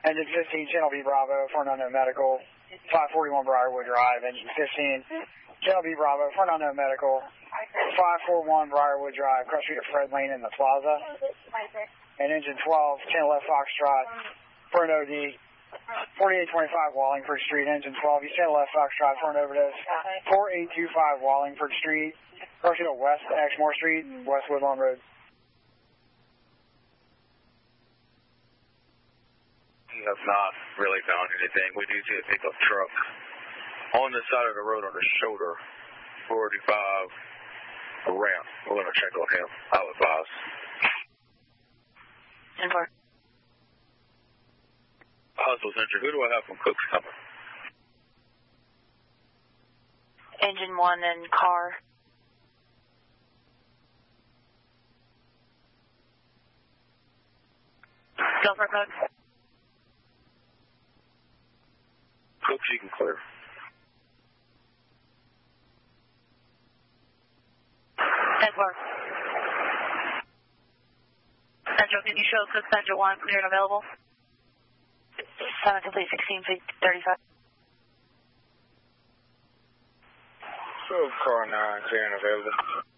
Engine 15, Channel B Bravo, for an unknown medical. 541 Briarwood Drive, engine 15. Channel B Bravo, for an unknown medical. 541 Briarwood Drive, cross street of Fred Lane in the plaza. And engine 12, Channel F Foxtrot, for an OD. 4825 Wallingford Street, engine 12. You Channel F Foxtrot for an overdose. 4825 Wallingford Street, cross street of West Exmoor Street, West Woodlawn Road. We have not really found anything. We do see a pickup truck on the side of the road on the shoulder, 45 ramp. We're going to check on him. I'll advise. 10-4. Hustle Center. Who do I have from Cook's coming? Engine 1 and car. Go for Cook. Cook, you can clear. Edward. Central, can you show Cook Central 1 clear and available? Complete 16 feet 35. So car 9 clear and available.